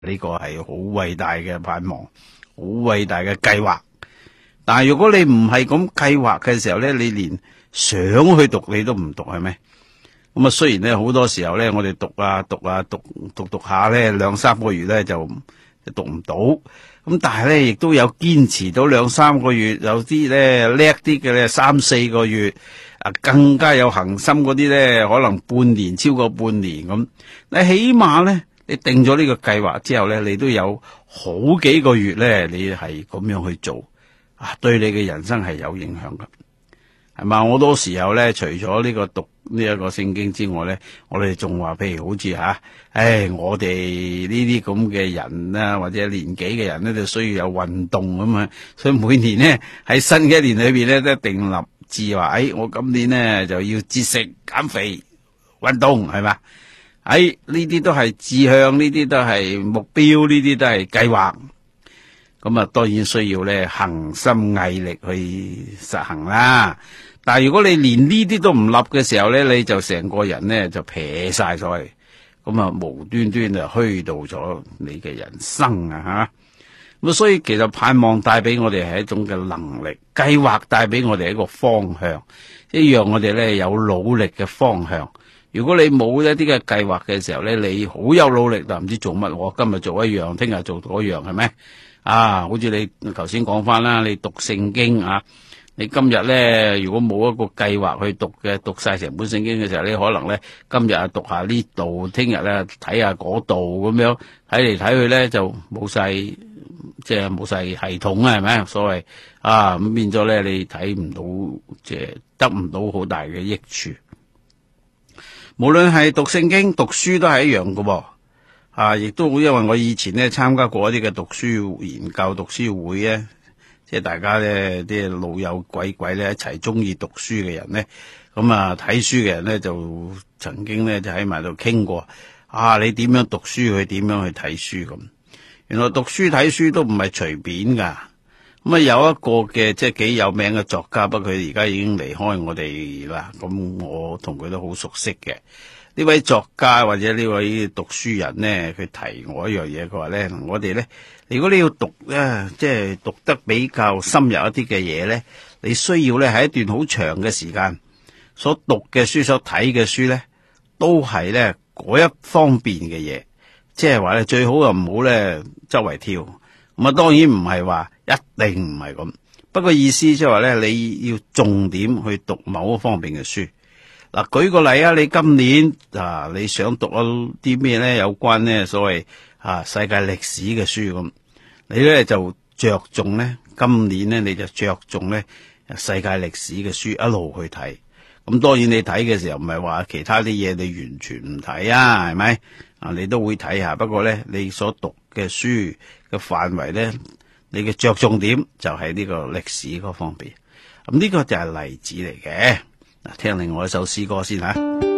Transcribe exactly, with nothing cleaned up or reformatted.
呢個係好偉大嘅盼望，好偉大嘅計劃。但係如果你唔係咁計劃嘅時候咧，你連想去讀你都唔讀，係咪？咁啊，雖然咧好多時候咧，我哋讀啊讀啊讀讀讀下咧，兩三個月咧就讀唔到。咁但係咧，亦都有堅持到兩三個月，有啲咧叻啲嘅咧三四個月，啊更加有恒心嗰啲咧，可能半年超過半年咁。你起碼咧，你定咗呢個計劃之後咧，你都有好幾個月咧，你係咁樣去做啊，對你嘅人生係有影響噶。係嘛？好多時候咧，除咗呢個讀呢一個聖經之外咧，我哋仲話，譬如好似吓，唉，我哋呢啲咁嘅人啦，或者年紀嘅人咧，就需要有運動咁啊。所以每年咧喺新嘅一年裏邊咧，都定立志話，唉，我今年咧就要節食、減肥、運動，係嘛？唉，呢啲都係志向，呢啲都係目標，呢啲都係計劃。咁啊，當然需要咧恒心毅力去實行啦。但係如果你連呢啲都唔立嘅時候咧，你就成個人咧就撇晒咗去，咁啊無端端就虛度咗你嘅人生啊吓。咁所以其實盼望帶俾我哋係一種嘅能力，計劃帶俾我哋一個方向，一樣我哋咧有努力嘅方向。如果你冇一啲嘅計劃嘅時候咧，你好有努力但唔知做乜，我今日做一樣，聽日做嗰樣，係咪？啊，好似你頭先講翻啦，你讀聖經啊，你今日咧如果冇一個計劃去讀嘅，讀晒成本聖經嘅時候，你可能咧今日啊讀下呢度，聽日咧睇下嗰度咁樣，睇嚟睇去咧就冇晒，即係冇晒系統啊，係咪？所謂啊，咁變咗咧你睇唔到，即係得唔到好大嘅益處。無論係讀聖經、讀書都係一樣噶噃。啊，亦都因為我以前咧參加過一啲嘅讀書研究、讀書會咧，即係大家咧啲老友鬼鬼咧一齊中意讀書嘅人咧，咁啊睇書嘅人咧就曾經咧就喺埋度傾過，啊你點樣讀書，佢點樣去睇書咁。原來讀書睇書都唔係隨便噶。咁啊有一個嘅即係幾有名嘅作家，不過佢而家已經離開我哋啦。咁我同佢都好熟悉嘅。呢位作家或者呢位讀書人呢，佢提我一樣嘢，佢話咧，我哋咧，如果你要讀咧，即係讀得比較深入一啲嘅嘢咧，你需要咧喺一段好長嘅時間所讀嘅書、所睇嘅書咧，都係咧嗰一方面嘅嘢，即係話咧最好又唔好咧周圍跳。咁啊，當然唔係話一定唔係咁，不過意思即係話咧，你要重點去讀某一方面嘅書。嗱，舉個例啊，你今年啊，你想讀啲咩咧？有關呢所謂啊世界歷史嘅書咁，你咧就着重咧，今年咧你就着重咧世界歷史嘅書一路去睇。咁當然你睇嘅時候唔係話其他啲嘢你完全唔睇啊，係咪？啊，你都會睇下，不過咧你所讀嘅書嘅範圍咧，你嘅着重點就係呢個歷史嗰方面。咁呢個就係例子嚟嘅。嗱，聽另外一首詩歌先吓。